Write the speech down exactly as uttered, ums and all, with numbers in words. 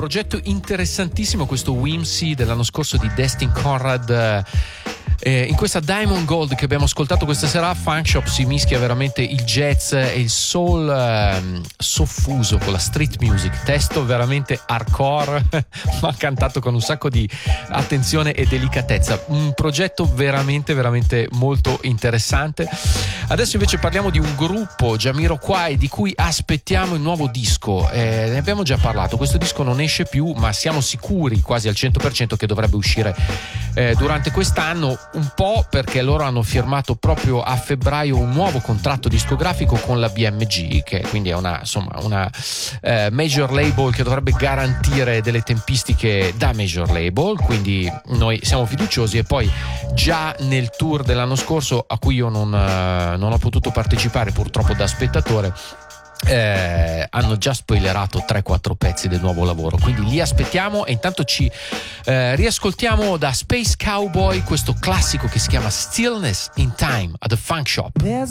progetto interessantissimo questo Whimsy dell'anno scorso di Destin Conrad. Eh, in questa Diamond Gold che abbiamo ascoltato questa sera, Funk Shop si mischia veramente il jazz e il soul eh, soffuso con la street music, testo veramente hardcore ma cantato con un sacco di attenzione e delicatezza, un progetto veramente veramente molto interessante. Adesso invece parliamo di un gruppo, Jamiroquai, di cui aspettiamo il nuovo disco. Eh, ne abbiamo già parlato, questo disco non esce più ma siamo sicuri quasi al cento per cento che dovrebbe uscire eh, durante quest'anno, un po' perché loro hanno firmato proprio a febbraio un nuovo contratto discografico con la B M G, che quindi è una, insomma, una eh, major label che dovrebbe garantire delle tempistiche da major label, quindi noi siamo fiduciosi. E poi già nel tour dell'anno scorso, a cui io non, eh, non ho potuto partecipare purtroppo da spettatore, Eh, hanno già spoilerato tre quattro pezzi del nuovo lavoro, quindi li aspettiamo. E intanto ci eh, riascoltiamo da Space Cowboy questo classico che si chiama Stillness in Time at the Funk Shop.